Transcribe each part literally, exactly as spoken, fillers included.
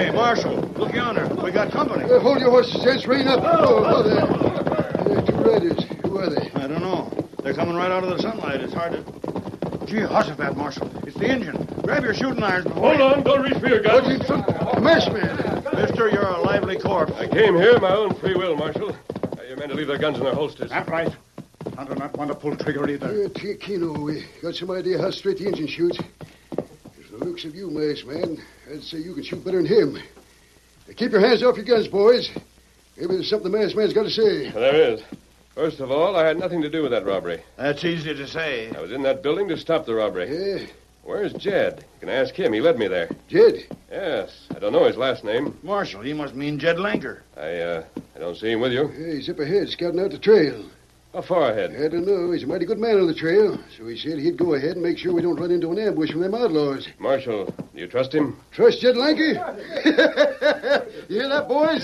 Hey, Marshal, look yonder. We got company. Uh, hold your horses, gents. Rein up. Oh, oh there. There are two riders. Who are they? I don't know. They're coming right out of the sunlight. It's hard to... Gee, Jehoshaphat, Marshal. It's the Indian. Grab your shooting irons before... Hold on. Don't reach for your gun. What you took? A masked man. Mister, you're a lively corpse. I came here of my own free will, Marshal. Uh, your men to leave their guns in their holsters. That's right. I do not want to pull trigger either. Uh, Tiakino, we got some idea how straight the engine shoots. There's the looks of you, masked man. I'd say you can shoot better than him. Now, keep your hands off your guns, boys. Maybe there's something the masked man's got to say. Well, there is. First of all, I had nothing to do with that robbery. That's easy to say. I was in that building to stop the robbery. Yeah. Where's Jed? You can ask him. He led me there. Jed? Yes. I don't know his last name. Marshal, he must mean Jed Lanker. I, uh, I don't see him with you. Yeah, he's up ahead, scouting out the trail. How far ahead? I don't know. He's a mighty good man on the trail. So he said he'd go ahead and make sure we don't run into an ambush from them outlaws. Marshal, do you trust him? Trust Jed Lanker? You hear that, boys?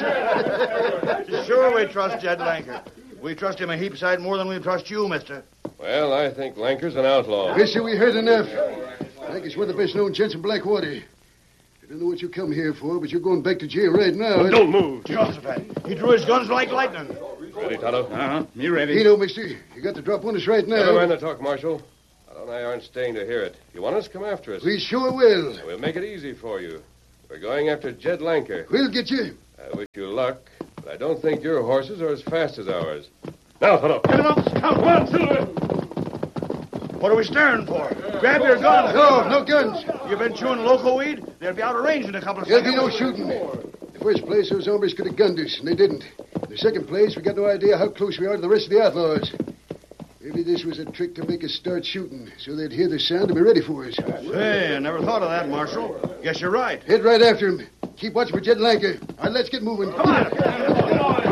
Sure we trust Jed Lanker. We trust him a heap side more than we trust you, mister. Well, I think Lanker's an outlaw. Mister, we heard enough. Lanker's one of the best-known gents in Blackwater. I don't know what you come here for, but you're going back to jail right now. Don't move. Jehoshaphat, he drew his guns like lightning. Ready, Tonto? Uh-huh. Me ready. You know, mister, you got to drop on us right now. Never mind the talk, Marshal. Tonto and I aren't staying to hear it. You want us, come after us. We sure will. We'll make it easy for you. We're going after Jed Lanker. We'll get you. I wish you luck, but I don't think your horses are as fast as ours. Now, Tonto. Get him up, Scout. Come on, Silver. What are we staring for? Grab your gun. No, no guns. You've been chewing loco weed? They'll be out of range in a couple of There'll seconds. be no shooting. In the first place, those hombres could have gunned us, and they didn't. In the second place, we got no idea how close we are to the rest of the outlaws. Maybe this was a trick to make us start shooting, so they'd hear the sound and be ready for us. Hey, I never thought of that, Marshal. Guess you're right. Head right after him. Keep watching for Jed Lanker. All right, let's get moving. Come on.